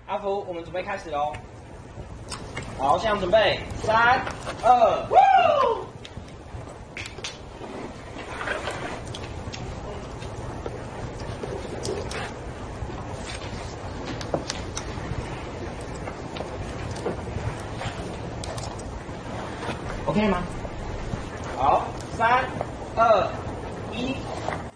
阿福，我们准备开始喽。好，现在准备3、2、1。OK 吗？好，3、2、1。